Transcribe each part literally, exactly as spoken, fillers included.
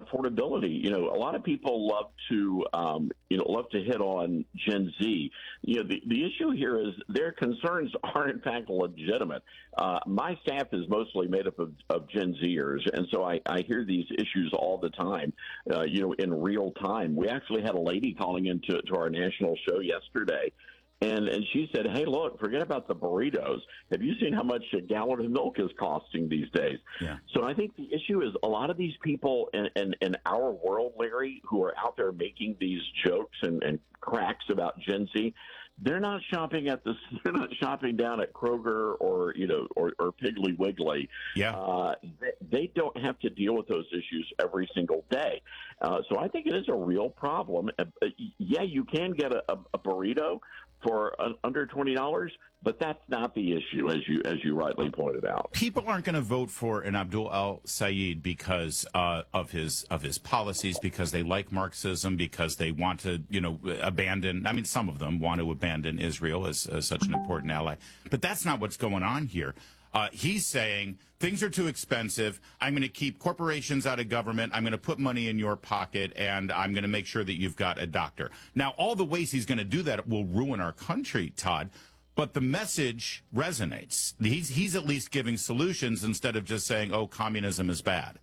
affordability. You know, a lot of people love to, um, you know, love to hit on Gen Z. You know, the, the issue here is their concerns are, in fact, legitimate. Uh, my staff is mostly made up of, of Gen Zers, and so I, I hear these issues all the time, uh, you know, in real time. We actually had a lady calling into to our national show yesterday. And and she said, hey, look, forget about the burritos. Have you seen how much a gallon of milk is costing these days? Yeah. So I think the issue is a lot of these people in, in, in our world, Larry, who are out there making these jokes and, and cracks about Gen Z, they're not shopping at the they're not shopping down at Kroger or you know or, or Piggly Wiggly. Yeah. Uh, they, they don't have to deal with those issues every single day. Uh, so I think it is a real problem. Uh, yeah, you can get a, a, a burrito for uh, under twenty dollars, but that's not the issue, as you as you rightly pointed out. People aren't going to vote for an Abdul El-Sayed because uh, of his of his policies, because they like Marxism, because they want to, you know, abandon. I mean, some of them want to abandon Israel as, as such an important ally, but that's not what's going on here. Uh, he's saying things are too expensive. I'm going to keep corporations out of government. I'm going to put money in your pocket, and I'm going to make sure that you've got a doctor. Now, all the ways he's going to do that will ruin our country, Todd. But the message resonates. He's, he's at least giving solutions instead of just saying, oh, communism is bad.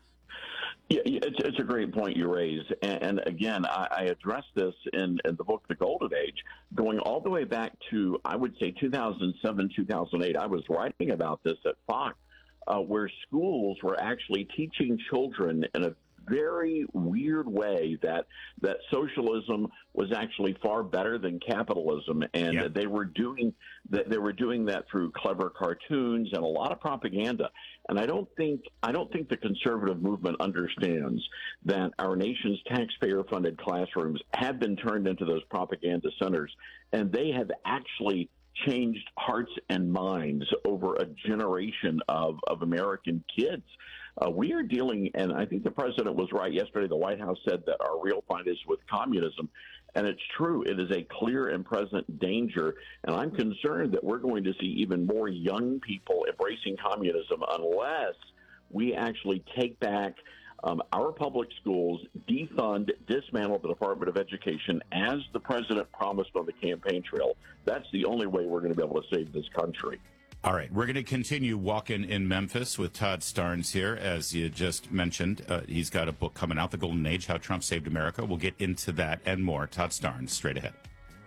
Yeah, it's, it's a great point you raise. And, and again, I, I addressed this in, in the book, The Golden Age, going all the way back to, I would say, two thousand seven, two thousand eight. I was writing about this at Fox, uh, where schools were actually teaching children in a very weird way that that socialism was actually far better than capitalism, and yep. they were doing that. They were doing that through clever cartoons and a lot of propaganda. And I don't think I don't think the conservative movement understands that our nation's taxpayer-funded classrooms have been turned into those propaganda centers, and they have actually changed hearts and minds over a generation of, of American kids. Uh, we are dealing, and I think the president was right yesterday. The White House said that our real fight is with communism, and it's true. It is a clear and present danger, and I'm concerned that we're going to see even more young people embracing communism unless we actually take back um, our public schools, defund, dismantle the Department of Education, as the president promised on the campaign trail. That's the only way we're going to be able to save this country. All right, we're going to continue walking in Memphis with Todd Starnes here. As you just mentioned, uh, he's got a book coming out, The Golden Age, How Trump Saved America. We'll get into that and more. Todd Starnes, straight ahead.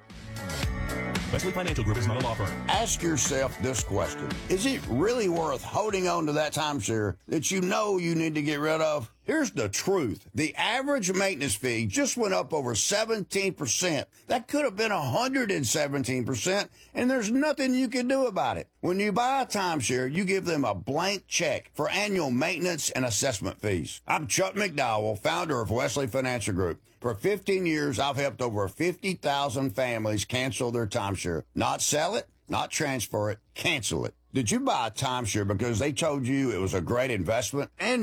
Wesley Financial Group is not a law firm. Ask yourself this question. Is it really worth holding on to that timeshare that you know you need to get rid of? Here's the truth. The average maintenance fee just went up over seventeen percent. That could have been one hundred seventeen percent, and there's nothing you can do about it. When you buy a timeshare, you give them a blank check for annual maintenance and assessment fees. I'm Chuck McDowell, founder of Wesley Financial Group. For fifteen years, I've helped over fifty thousand families cancel their timeshare. Not sell it, not transfer it, cancel it. Did you buy a timeshare because they told you it was a great investment and